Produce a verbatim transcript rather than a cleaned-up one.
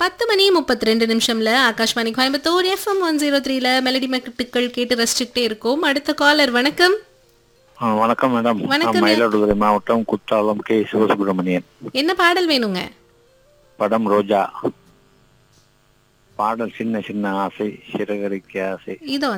பத்து மணி முப்பத்தி ரெண்டு நிமிஷம்ல Akashvani Coimbatore FM one zero த்ரீல மெலடி மெட்டுக்கள் கேட்டு ரசிச்சுக்கிட்டே இருக்கோம். அடுத்த காலர் வணக்கம். ஆ, வணக்கம் மேடம். நான் வணக்கம். மயிலாடுதுறை மாவட்டம் குற்றாலம் கே சிவசுப்பிரமணியன். என்ன பாடல் வேணுங்க? படம் ரோஜா. பாடல் சின்ன சின்ன ஆசை சிறகடிக்க ஆசை. இதோ